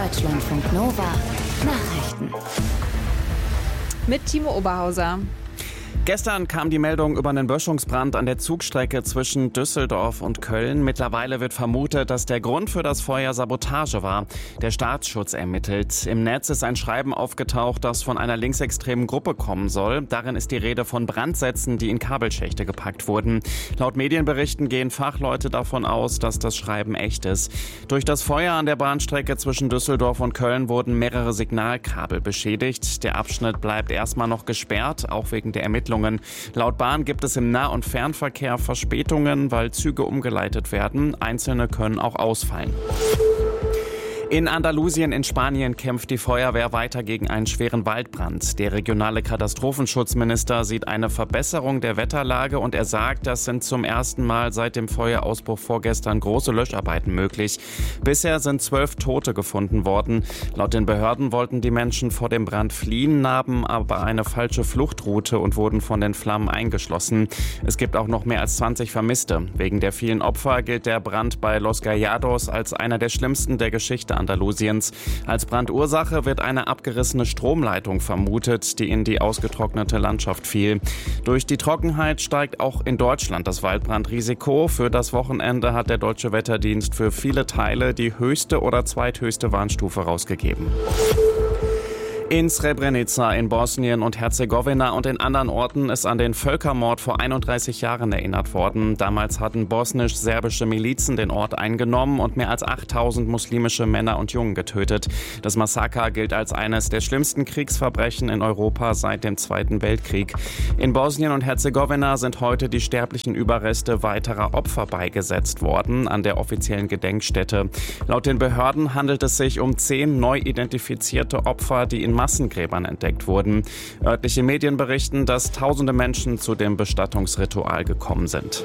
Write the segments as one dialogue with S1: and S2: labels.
S1: Deutschlandfunk Nova Nachrichten.
S2: Mit Timo Oberhauser.
S3: Gestern kam die Meldung über einen Böschungsbrand an der Zugstrecke zwischen Düsseldorf und Köln. Mittlerweile wird vermutet, dass der Grund für das Feuer Sabotage war. Der Staatsschutz ermittelt. Im Netz ist ein Schreiben aufgetaucht, das von einer linksextremen Gruppe kommen soll. Darin ist die Rede von Brandsätzen, die in Kabelschächte gepackt wurden. Laut Medienberichten gehen Fachleute davon aus, dass das Schreiben echt ist. Durch das Feuer an der Bahnstrecke zwischen Düsseldorf und Köln wurden mehrere Signalkabel beschädigt. Der Abschnitt bleibt erstmal noch gesperrt, auch wegen der Ermittlungen. Laut Bahn gibt es im Nah- und Fernverkehr Verspätungen, weil Züge umgeleitet werden. Einzelne können auch ausfallen. In Andalusien in Spanien kämpft die Feuerwehr weiter gegen einen schweren Waldbrand. Der regionale Katastrophenschutzminister sieht eine Verbesserung der Wetterlage und er sagt, das sind zum ersten Mal seit dem Feuerausbruch vorgestern große Löscharbeiten möglich. Bisher sind 12 Tote gefunden worden. Laut den Behörden wollten die Menschen vor dem Brand fliehen, nahmen aber eine falsche Fluchtroute und wurden von den Flammen eingeschlossen. Es gibt auch noch mehr als 20 Vermisste. Wegen der vielen Opfer gilt der Brand bei Los Gallados als einer der schlimmsten der Geschichte Andalusiens. Als Brandursache wird eine abgerissene Stromleitung vermutet, die in die ausgetrocknete Landschaft fiel. Durch die Trockenheit steigt auch in Deutschland das Waldbrandrisiko. Für das Wochenende hat der Deutsche Wetterdienst für viele Teile die höchste oder zweithöchste Warnstufe rausgegeben. In Srebrenica in Bosnien und Herzegowina und in anderen Orten ist an den Völkermord vor 31 Jahren erinnert worden. Damals hatten bosnisch-serbische Milizen den Ort eingenommen und mehr als 8000 muslimische Männer und Jungen getötet. Das Massaker gilt als eines der schlimmsten Kriegsverbrechen in Europa seit dem Zweiten Weltkrieg. In Bosnien und Herzegowina sind heute die sterblichen Überreste weiterer Opfer beigesetzt worden an der offiziellen Gedenkstätte. Laut den Behörden handelt es sich um 10 neu identifizierte Opfer, die in Massengräbern entdeckt wurden. Örtliche Medien berichten, dass tausende Menschen zu dem Bestattungsritual gekommen sind.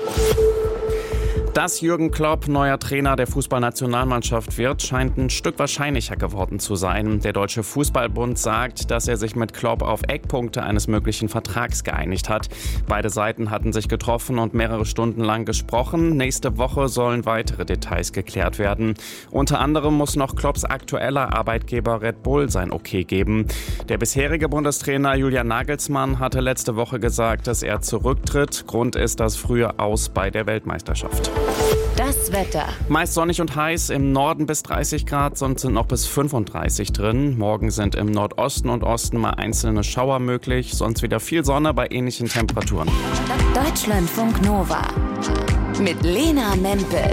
S3: Dass Jürgen Klopp neuer Trainer der Fußballnationalmannschaft wird, scheint ein Stück wahrscheinlicher geworden zu sein. Der Deutsche Fußballbund sagt, dass er sich mit Klopp auf Eckpunkte eines möglichen Vertrags geeinigt hat. Beide Seiten hatten sich getroffen und mehrere Stunden lang gesprochen. Nächste Woche sollen weitere Details geklärt werden. Unter anderem muss noch Klopps aktueller Arbeitgeber Red Bull sein Okay geben. Der bisherige Bundestrainer Julian Nagelsmann hatte letzte Woche gesagt, dass er zurücktritt. Grund ist das frühe Aus bei der Weltmeisterschaft.
S1: Das Wetter.
S3: Meist sonnig und heiß, im Norden bis 30 Grad, sonst sind noch bis 35 drin. Morgen sind im Nordosten und Osten mal einzelne Schauer möglich, sonst wieder viel Sonne bei ähnlichen Temperaturen.
S1: Deutschlandfunk Nova mit Lena Mempel.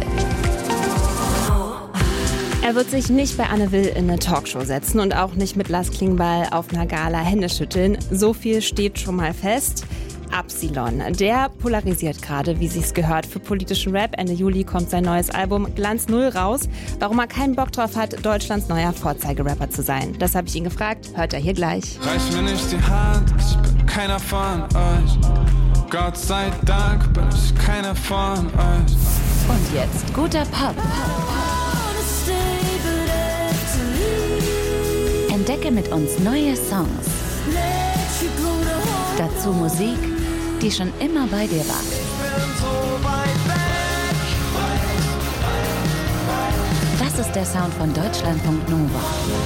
S2: Er wird sich nicht bei Anne Will in eine Talkshow setzen und auch nicht mit Lars Klingbeil auf einer Gala Hände schütteln. So viel steht schon mal fest. Absilon, der polarisiert gerade, wie sich's gehört, für politischen Rap. Ende Juli kommt sein neues Album Glanz Null raus. Warum er keinen Bock drauf hat, Deutschlands neuer Vorzeigerapper zu sein. Das habe ich ihn gefragt, hört er hier gleich.
S4: Reich mir nicht die Hand, ich bin keiner von euch. Gott sei Dank bin ich keiner von euch.
S1: Und jetzt guter Pop. Entdecke mit uns neue Songs. Dazu Musik, die schon immer bei dir war. Das ist der Sound von Deutschlandfunk Nova.